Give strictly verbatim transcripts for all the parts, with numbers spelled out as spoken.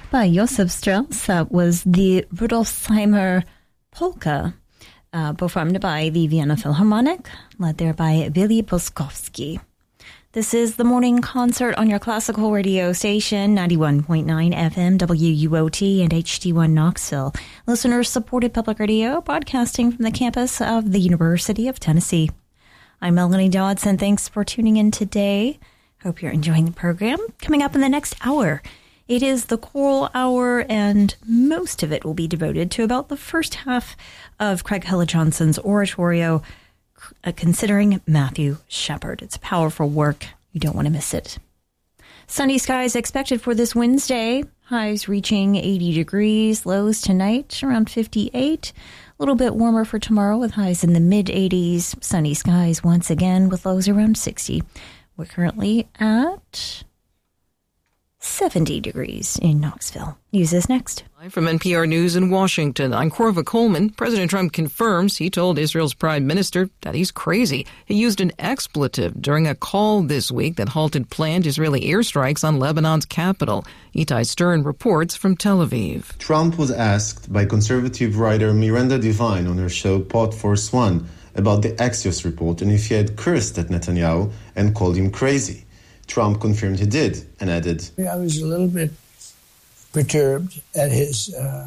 by Josef Strauss. That was the Rudolfsheimer Polka, uh, performed by the Vienna Philharmonic, led there by Willy Boskowski. This is the morning concert on your classical radio station, ninety-one point nine F M, W U O T, and H D one Knoxville. Listener-supported public radio, broadcasting from the campus of the University of Tennessee. I'm Melanie Dodson. Thanks for tuning in today. Hope you're enjoying the program. Coming up in the next hour, it is the Choral Hour, and most of it will be devoted to about the first half of Craig Hella-Johnson's oratorio, uh, considering Matthew Shepard. It's a powerful work. You don't want to miss it. Sunny skies expected for this Wednesday. Highs reaching eighty degrees. Lows tonight around fifty-eight. A little bit warmer for tomorrow with highs in the mid-eighties. Sunny skies once again with lows around sixty. We're currently at seventy degrees in Knoxville. News is next. Live from N P R News in Washington, I'm Corva Coleman. President Trump confirms he told Israel's prime minister that he's crazy. He used an expletive during a call this week that halted planned Israeli airstrikes on Lebanon's capital. Itai Stern reports from Tel Aviv. Trump was asked by conservative writer Miranda Devine on her show Pod Force One about the Axios report and if he had cursed at Netanyahu and called him crazy. Trump confirmed he did and added, I was a little bit perturbed at his uh,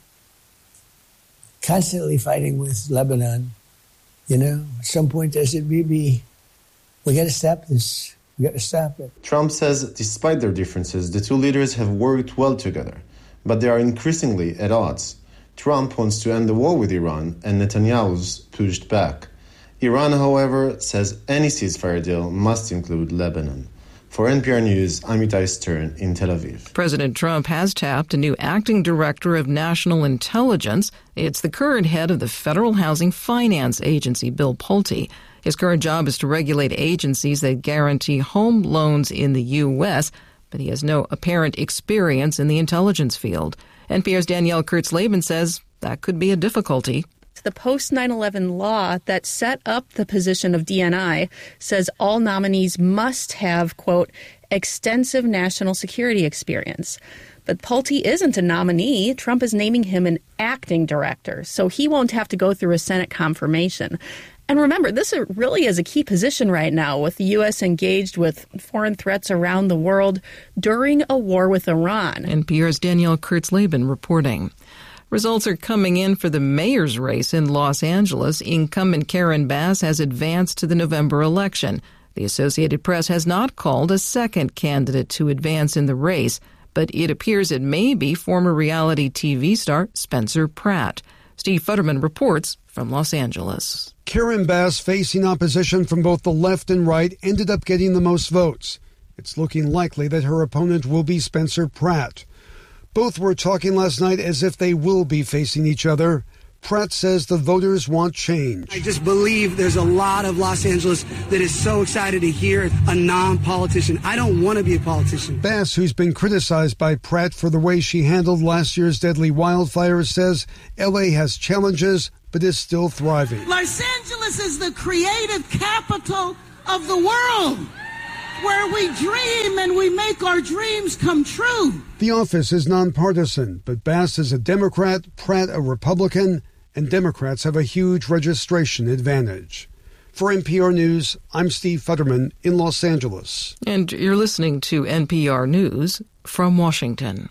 constantly fighting with Lebanon. You know, at some point I said, Bibi, we got to stop this. We got to stop it. Trump says despite their differences, the two leaders have worked well together, but they are increasingly at odds. Trump wants to end the war with Iran, and Netanyahu's pushed back. Iran, however, says any ceasefire deal must include Lebanon. For N P R News, I'm Itai Stern in Tel Aviv. President Trump has tapped a new acting director of national intelligence. It's the current head of the Federal Housing Finance Agency, Bill Pulte. His current job is to regulate agencies that guarantee home loans in the U S, but he has no apparent experience in the intelligence field. N P R's Danielle Kurtz-Laban says that could be a difficulty. The post nine eleven law that set up the position of D N I says all nominees must have, quote, extensive national security experience. But Pulte isn't a nominee. Trump is naming him an acting director, so he won't have to go through a Senate confirmation. And remember, this really is a key position right now, with the U S engaged with foreign threats around the world during a war with Iran. N P R's Danielle Kurtz-Laban reporting. Results are coming in for the mayor's race in Los Angeles. Incumbent Karen Bass has advanced to the November election. The Associated Press has not called a second candidate to advance in the race, but it appears it may be former reality T V star Spencer Pratt. Steve Futterman reports from Los Angeles. Karen Bass, facing opposition from both the left and right, ended up getting the most votes. It's looking likely that her opponent will be Spencer Pratt. Both were talking last night as if they will be facing each other. Pratt says the voters want change. I just believe there's a lot of Los Angeles that is so excited to hear a non-politician. I don't want to be a politician. Bass, who's been criticized by Pratt for the way she handled last year's deadly wildfires, says L A has challenges but is still thriving. Los Angeles is the creative capital of the world, where we dream and we make our dreams come true. The office is nonpartisan, but Bass is a Democrat, Pratt a Republican, and Democrats have a huge registration advantage. For N P R News, I'm Steve Futterman in Los Angeles. And you're listening to N P R News from Washington.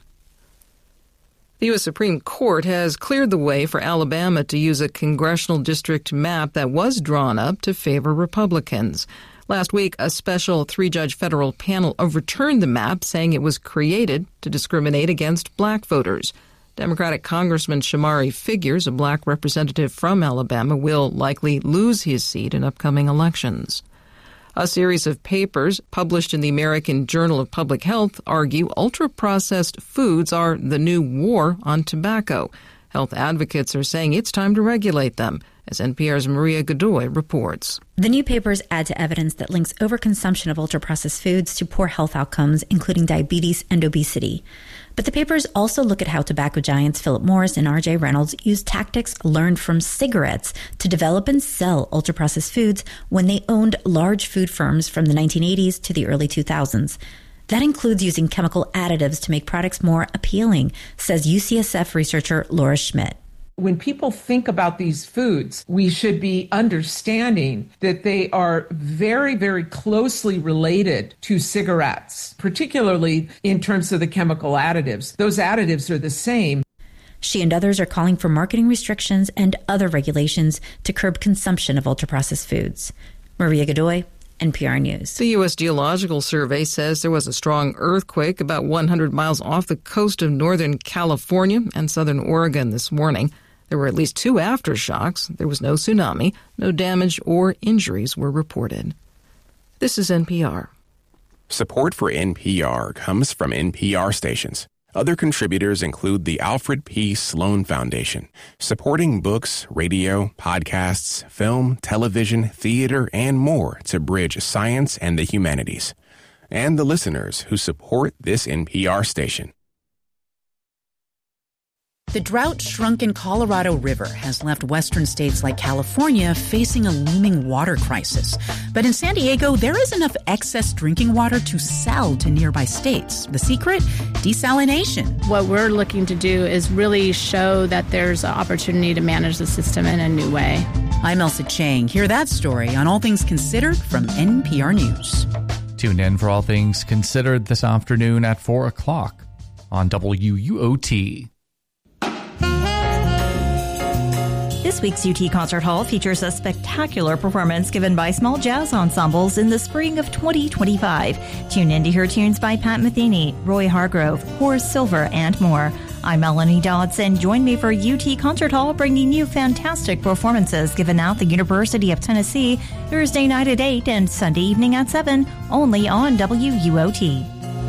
The U S Supreme Court has cleared the way for Alabama to use a congressional district map that was drawn up to favor Republicans. Last week, a special three-judge federal panel overturned the map, saying it was created to discriminate against black voters. Democratic Congressman Shamari Figures, a black representative from Alabama, will likely lose his seat in upcoming elections. A series of papers published in the American Journal of Public Health argue ultra-processed foods are the new war on tobacco. Health advocates are saying it's time to regulate them, as N P R's Maria Godoy reports. The new papers add to evidence that links overconsumption of ultra-processed foods to poor health outcomes, including diabetes and obesity. But the papers also look at how tobacco giants Philip Morris and R J Reynolds used tactics learned from cigarettes to develop and sell ultra-processed foods when they owned large food firms from the nineteen eighties to the early two thousands. That includes using chemical additives to make products more appealing, says U C S F researcher Laura Schmidt. When people think about these foods, we should be understanding that they are very, very closely related to cigarettes, particularly in terms of the chemical additives. Those additives are the same. She and others are calling for marketing restrictions and other regulations to curb consumption of ultra-processed foods. Maria Godoy, N P R News. The U S Geological Survey says there was a strong earthquake about one hundred miles off the coast of Northern California and southern Oregon this morning. There were at least two aftershocks. There was no tsunami. No damage or injuries were reported. This is N P R. Support for N P R comes from N P R stations. Other contributors include the Alfred P. Sloan Foundation, supporting books, radio, podcasts, film, television, theater, and more to bridge science and the humanities. And the listeners who support this N P R station. The drought-shrunken Colorado River has left western states like California facing a looming water crisis. But in San Diego, there is enough excess drinking water to sell to nearby states. The secret? Desalination. What we're looking to do is really show that there's an opportunity to manage the system in a new way. I'm Elsa Chang. Hear that story on All Things Considered from N P R News. Tune in for All Things Considered this afternoon at four o'clock on W U O T. This week's U T Concert Hall features a spectacular performance given by small jazz ensembles in the spring of twenty twenty-five. Tune in to hear tunes by Pat Metheny, Roy Hargrove, Horace Silver, and more. I'm Melanie Dodson. Join me for U T Concert Hall, bringing you fantastic performances given out the University of Tennessee Thursday night at eight and Sunday evening at seven, only on W U O T.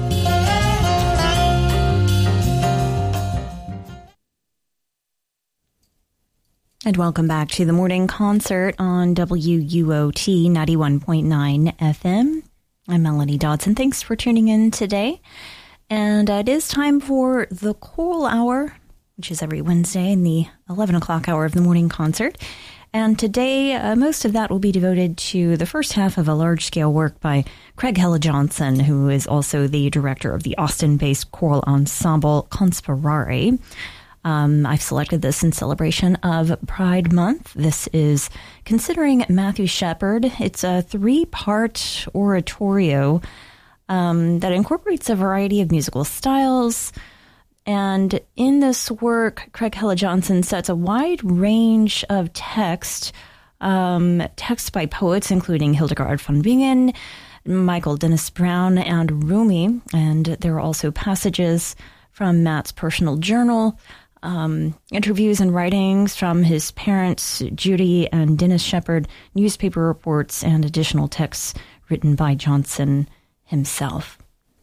And welcome back to the morning concert on W U O T ninety-one point nine F M. I'm Melanie Dodson. Thanks for tuning in today. And uh, it is time for the Choral Hour, which is every Wednesday in the eleven o'clock hour of the morning concert. And today, uh, most of that will be devoted to the first half of a large-scale work by Craig Hella-Johnson, who is also the director of the Austin-based choral ensemble Conspirare. Um, I've selected this in celebration of Pride Month. This is Considering Matthew Shepard. It's a three-part oratorio um, that incorporates a variety of musical styles. And in this work, Craig Hella-Johnson sets a wide range of text, um, text by poets, including Hildegard von Bingen, Michael Dennis Brown, and Rumi. And there are also passages from Matt's personal journal, Um, interviews and writings from his parents, Judy and Dennis Shepard, newspaper reports, and additional texts written by Johnson himself.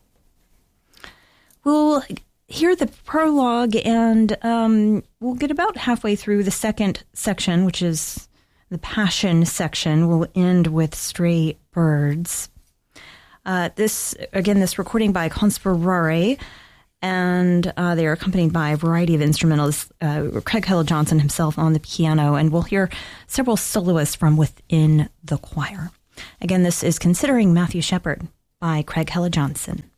We'll hear the prologue, and um, we'll get about halfway through the second section, which is the Passion section. We'll end with Stray Birds. Uh, this, again, this recording by Conspirare, and uh, they are accompanied by a variety of instrumentalists, uh, Craig Hella-Johnson himself on the piano, and we'll hear several soloists from within the choir. Again, this is Considering Matthew Shepard by Craig Hella-Johnson.